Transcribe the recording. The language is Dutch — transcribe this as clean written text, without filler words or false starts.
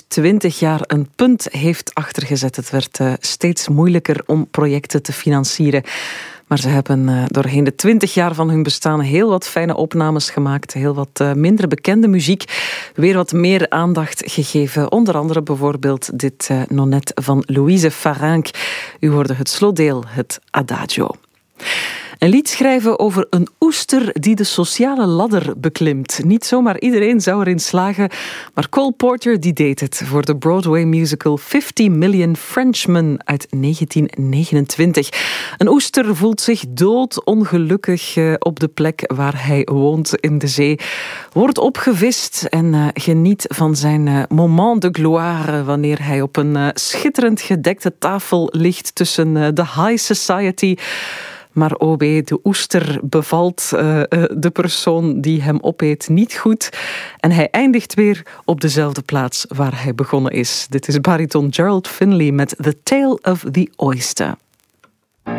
20 jaar een punt heeft achtergezet. Het werd steeds moeilijker om projecten te financieren. Maar ze hebben doorheen de 20 jaar van hun bestaan heel wat fijne opnames gemaakt. Heel wat minder bekende muziek. Weer wat meer aandacht gegeven. Onder andere bijvoorbeeld dit Nonnet van Louise Farinck. U hoorde het slotdeel, het Adagio. Een lied schrijven over een oester die de sociale ladder beklimt. Niet zomaar iedereen zou erin slagen, maar Cole Porter die deed het voor de Broadway musical 50 Million Frenchmen uit 1929. Een oester voelt zich doodongelukkig op de plek waar hij woont in de zee. Wordt opgevist en geniet van zijn moment de gloire wanneer hij op een schitterend gedekte tafel ligt tussen de high society. Maar oh wee, de oester bevalt de persoon die hem opeet niet goed. En hij eindigt weer op dezelfde plaats waar hij begonnen is. Dit is bariton Gerald Finley met The Tale of the Oyster.